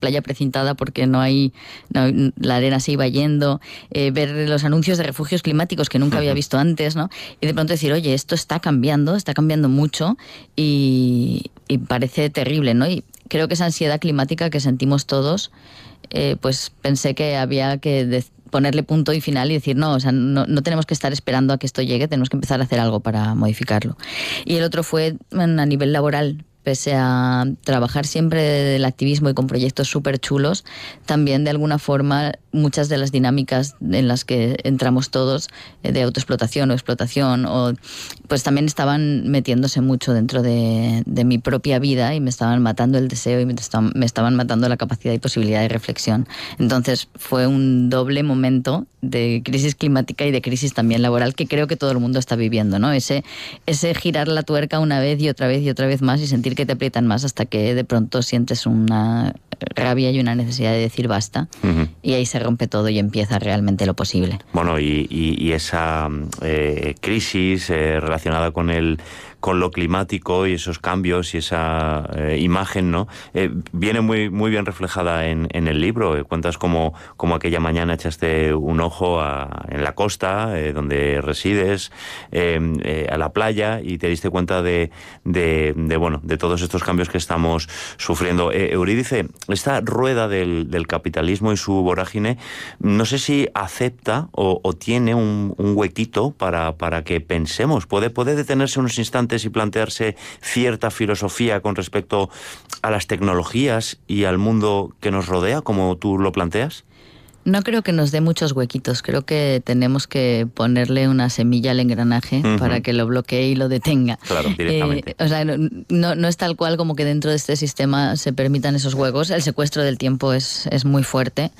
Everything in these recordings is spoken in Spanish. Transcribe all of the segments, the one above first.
playa precintada porque la arena se iba yendo, ver los anuncios de refugios climáticos que nunca había visto antes, ¿no? Y de pronto decir, oye, esto está cambiando mucho y parece terrible, ¿no? Y creo que esa ansiedad climática que sentimos todos, pues pensé que había que ponerle punto y final y decir, no, o sea, no tenemos que estar esperando a que esto llegue, tenemos que empezar a hacer algo para modificarlo. Y el otro fue a nivel laboral. Pese a trabajar siempre del activismo y con proyectos súper chulos, también de alguna forma muchas de las dinámicas en las que entramos todos, de autoexplotación o explotación, pues también estaban metiéndose mucho dentro de mi propia vida y me estaban matando el deseo y me estaban matando la capacidad y posibilidad de reflexión. Entonces fue un doble momento de crisis climática y de crisis también laboral que creo que todo el mundo está viviendo, ¿no? Ese girar la tuerca una vez y otra vez más y sentir que te aprietan más hasta que de pronto sientes una rabia y una necesidad de decir basta, y ahí se rompe todo y empieza realmente lo posible. Bueno, y esa crisis relacionada con lo climático y esos cambios y esa imagen, ¿no? Viene muy, muy bien reflejada en el libro. Cuentas como aquella mañana echaste un ojo en la costa, donde resides, a la playa, y te diste cuenta de todos estos cambios que estamos sufriendo. Eurídice, esta rueda del capitalismo y su vorágine, no sé si acepta o tiene un huequito para que pensemos. ¿Puede detenerse unos instantes y plantearse cierta filosofía con respecto a las tecnologías y al mundo que nos rodea, como tú lo planteas? No creo que nos dé muchos huequitos. Creo que tenemos que ponerle una semilla al engranaje para que lo bloquee y lo detenga. Claro, directamente. O sea, no es tal cual como que dentro de este sistema se permitan esos huecos. El secuestro del tiempo es muy fuerte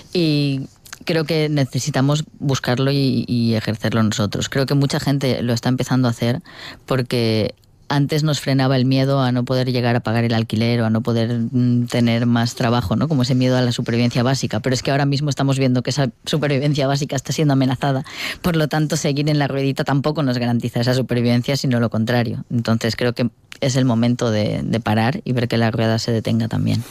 y creo que necesitamos buscarlo y ejercerlo nosotros. Creo que mucha gente lo está empezando a hacer porque antes nos frenaba el miedo a no poder llegar a pagar el alquiler o a no poder tener más trabajo, ¿no? Como ese miedo a la supervivencia básica. Pero es que ahora mismo estamos viendo que esa supervivencia básica está siendo amenazada. Por lo tanto, seguir en la ruedita tampoco nos garantiza esa supervivencia, sino lo contrario. Entonces creo que es el momento de parar y ver que la rueda se detenga también.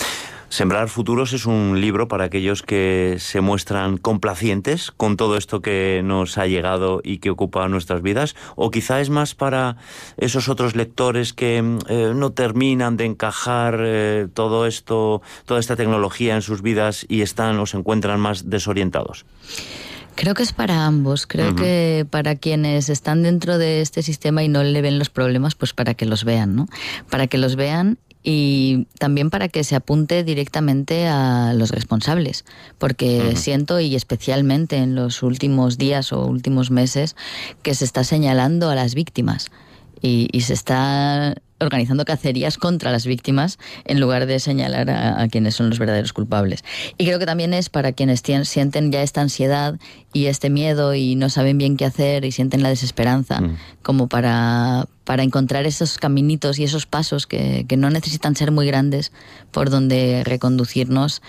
Sembrar Futuros es un libro para aquellos que se muestran complacientes con todo esto que nos ha llegado y que ocupa nuestras vidas, o quizá es más para esos otros lectores que no terminan de encajar todo esto, toda esta tecnología en sus vidas y están o se encuentran más desorientados. Creo que es para ambos. Creo que para quienes están dentro de este sistema y no le ven los problemas, pues para que los vean, ¿no? Para que los vean y también para que se apunte directamente a los responsables, porque siento, y especialmente en los últimos días o últimos meses, que se está señalando a las víctimas y se está organizando cacerías contra las víctimas en lugar de señalar a quienes son los verdaderos culpables. Y creo que también es para quienes sienten ya esta ansiedad y este miedo y no saben bien qué hacer y sienten la desesperanza, como para encontrar esos caminitos y esos pasos que no necesitan ser muy grandes por donde reconducirnos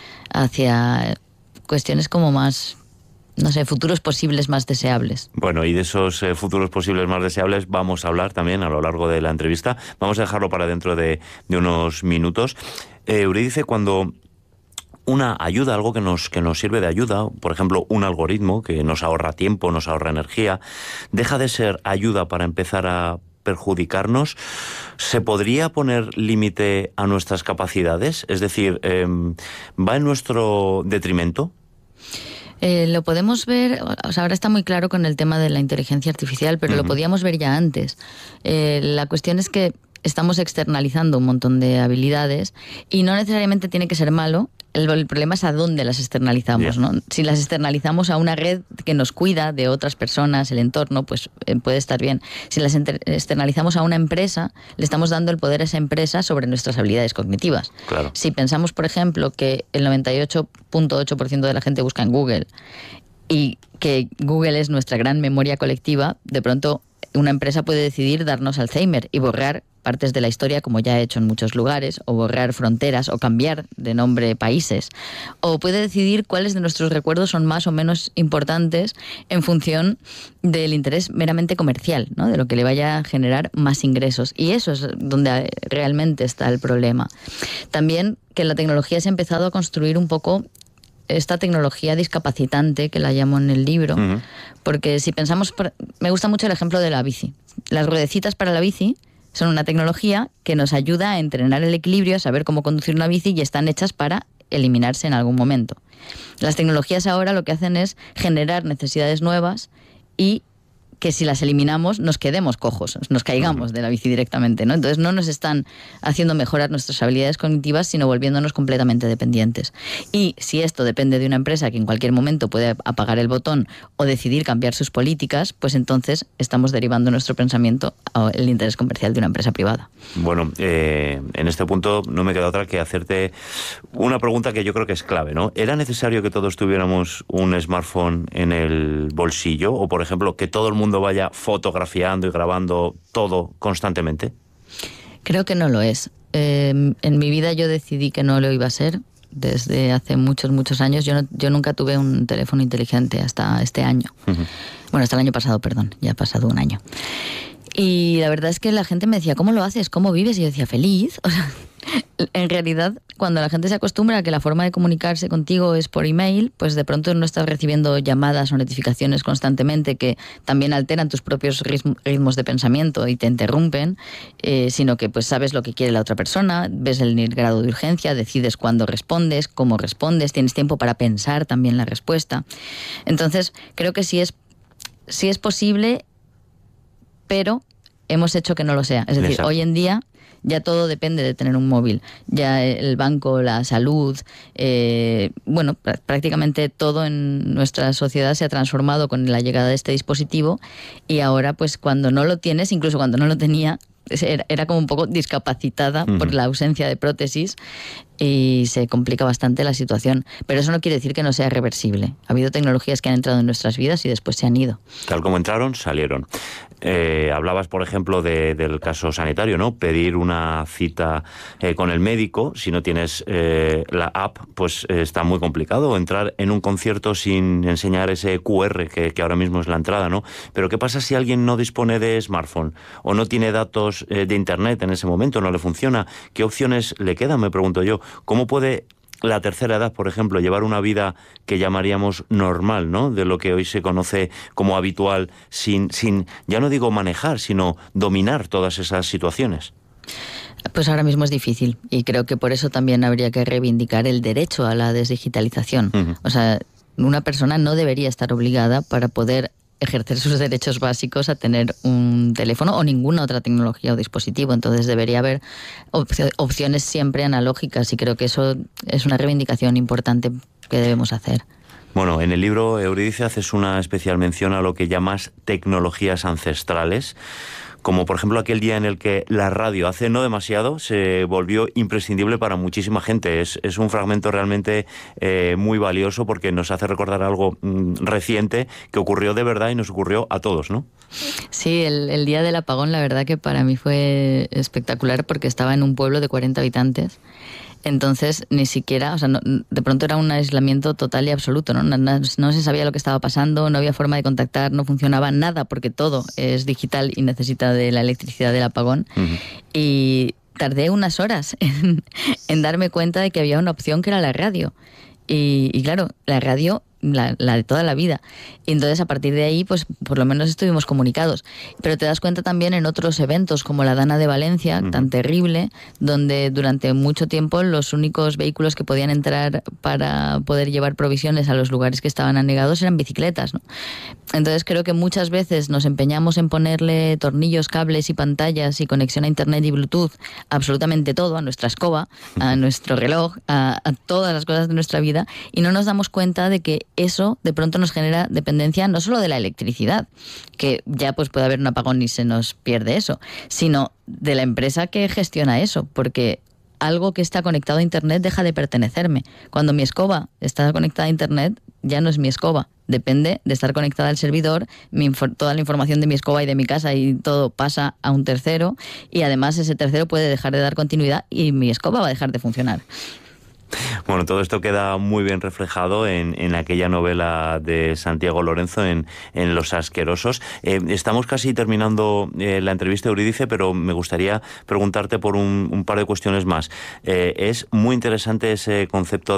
hacia cuestiones como más, no sé, futuros posibles más deseables. Bueno, y de esos futuros posibles más deseables vamos a hablar también a lo largo de la entrevista. Vamos a dejarlo para dentro de unos minutos. Eurídice, cuando una ayuda, algo que nos sirve de ayuda, por ejemplo, un algoritmo que nos ahorra tiempo, nos ahorra energía, deja de ser ayuda para empezar a perjudicarnos, ¿se podría poner límite a nuestras capacidades? Es decir, ¿va en nuestro detrimento? Lo podemos ver, o sea, ahora está muy claro con el tema de la inteligencia artificial, pero lo podíamos ver ya antes. La cuestión es que estamos externalizando un montón de habilidades y no necesariamente tiene que ser malo. El problema es a dónde las externalizamos, ¿no? Si las externalizamos a una red que nos cuida de otras personas, el entorno, pues puede estar bien. Si las externalizamos a una empresa, le estamos dando el poder a esa empresa sobre nuestras habilidades cognitivas. Claro. Si pensamos, por ejemplo, que el 98.8% de la gente busca en Google y que Google es nuestra gran memoria colectiva, de pronto una empresa puede decidir darnos Alzheimer y borrar partes de la historia, como ya ha hecho en muchos lugares, o borrar fronteras, o cambiar de nombre países. O puede decidir cuáles de nuestros recuerdos son más o menos importantes en función del interés meramente comercial, ¿no? De lo que le vaya a generar más ingresos. Y eso es donde realmente está el problema. También que la tecnología se ha empezado a construir un poco esta tecnología discapacitante, que la llamo en el libro, porque si pensamos, me gusta mucho el ejemplo de la bici. Las ruedecitas para la bici son una tecnología que nos ayuda a entrenar el equilibrio, a saber cómo conducir una bici, y están hechas para eliminarse en algún momento. Las tecnologías ahora lo que hacen es generar necesidades nuevas y que si las eliminamos nos quedemos cojos, nos caigamos de la bici directamente, ¿no? Entonces no nos están haciendo mejorar nuestras habilidades cognitivas, sino volviéndonos completamente dependientes. Y si esto depende de una empresa que en cualquier momento puede apagar el botón o decidir cambiar sus políticas, pues entonces estamos derivando nuestro pensamiento al interés comercial de una empresa privada. Bueno, en este punto no me queda otra que hacerte una pregunta que yo creo que es clave, ¿no? ¿Era necesario que todos tuviéramos un smartphone en el bolsillo? O, por ejemplo, que todo el mundo vaya fotografiando y grabando todo constantemente? Creo que no lo es. En mi vida yo decidí que no lo iba a ser desde hace muchos años. Yo nunca tuve un teléfono inteligente hasta este año. Bueno, hasta el año pasado, perdón. Ya ha pasado un año. Y la verdad es que la gente me decía, ¿cómo lo haces? ¿Cómo vives? Y yo decía, feliz. O sea, en realidad, cuando la gente se acostumbra a que la forma de comunicarse contigo es por email, pues de pronto no estás recibiendo llamadas o notificaciones constantemente que también alteran tus propios ritmos de pensamiento y te interrumpen, sino que pues sabes lo que quiere la otra persona, ves el grado de urgencia, decides cuándo respondes, cómo respondes, tienes tiempo para pensar también la respuesta. Entonces, creo que sí es posible, pero hemos hecho que no lo sea. Es decir, Exacto. Hoy en día ya todo depende de tener un móvil. Ya el banco, la salud, prácticamente todo en nuestra sociedad se ha transformado con la llegada de este dispositivo, y ahora pues cuando no lo tienes, incluso cuando no lo tenía, era como un poco discapacitada por la ausencia de prótesis, y se complica bastante la situación. Pero eso no quiere decir que no sea reversible. Ha habido tecnologías que han entrado en nuestras vidas y después se han ido. Tal como entraron, salieron. Hablabas, por ejemplo, del caso sanitario, ¿no? Pedir una cita con el médico, si no tienes la app, pues está muy complicado. Entrar en un concierto sin enseñar ese QR, que ahora mismo es la entrada, ¿no? Pero ¿qué pasa si alguien no dispone de smartphone o no tiene datos de internet en ese momento, no le funciona? ¿Qué opciones le quedan, me pregunto yo? ¿Cómo puede la tercera edad, por ejemplo, llevar una vida que llamaríamos normal, ¿no? De lo que hoy se conoce como habitual, sin ya no digo manejar, sino dominar todas esas situaciones? Pues ahora mismo es difícil, y creo que por eso también habría que reivindicar el derecho a la desdigitalización. O sea, una persona no debería estar obligada, para poder ejercer sus derechos básicos, a tener un teléfono o ninguna otra tecnología o dispositivo. Entonces debería haber opciones siempre analógicas, y creo que eso es una reivindicación importante que debemos hacer. Bueno, en el libro, Eurídice, haces una especial mención a lo que llamas tecnologías ancestrales, como por ejemplo aquel día en el que la radio, hace no demasiado, se volvió imprescindible para muchísima gente. Es un fragmento realmente muy valioso, porque nos hace recordar algo reciente que ocurrió de verdad y nos ocurrió a todos, ¿no? Sí, el día del apagón, la verdad que para mí fue espectacular, porque estaba en un pueblo de 40 habitantes. Entonces, ni siquiera, o sea, de pronto era un aislamiento total y absoluto, ¿no? No se sabía lo que estaba pasando, no había forma de contactar, no funcionaba nada, porque todo es digital y necesita de la electricidad del apagón. Y tardé unas horas en darme cuenta de que había una opción que era la radio. Y claro, la radio, la de toda la vida. Y entonces, a partir de ahí, pues por lo menos estuvimos comunicados. Pero te das cuenta también en otros eventos, como la Dana de Valencia, tan terrible, donde durante mucho tiempo los únicos vehículos que podían entrar para poder llevar provisiones a los lugares que estaban anegados eran bicicletas, ¿no? Entonces creo que muchas veces nos empeñamos en ponerle tornillos, cables y pantallas y conexión a internet y Bluetooth, absolutamente todo, a nuestra escoba, a nuestro reloj, a todas las cosas de nuestra vida, y no nos damos cuenta de que eso de pronto nos genera dependencia no solo de la electricidad, que ya pues puede haber un apagón y se nos pierde eso, sino de la empresa que gestiona eso, porque algo que está conectado a internet deja de pertenecerme. Cuando mi escoba está conectada a internet, ya no es mi escoba, depende de estar conectada al servidor, toda la información de mi escoba y de mi casa y todo pasa a un tercero, y además ese tercero puede dejar de dar continuidad y mi escoba va a dejar de funcionar. Bueno, todo esto queda muy bien reflejado en aquella novela de Santiago Lorenzo, en Los Asquerosos. Estamos casi terminando la entrevista, Eurídice, pero me gustaría preguntarte por un par de cuestiones más. Es muy interesante ese concepto